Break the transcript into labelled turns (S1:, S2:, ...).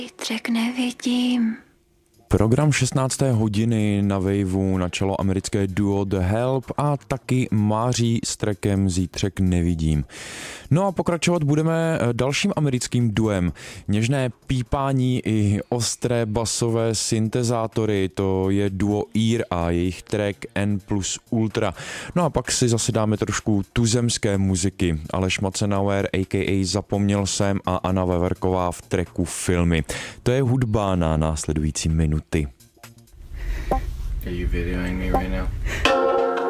S1: Zítřek nevidím.
S2: Program 16. hodiny na Waveu načalo americké duo The Help a taky Máří s trackem Zítřek nevidím. No a pokračovat budeme dalším americkým duem. Něžné pípání i ostré basové syntezátory, to je duo Ear a jejich track N plus Ultra. No a pak si zase dáme trošku tuzemské muziky. Aleš Macenauer, a.k.a. Zapomněl jsem a Anna Veverková v tracku Filmy. To je hudba na následující minuty.
S3: Are you videoing me right now?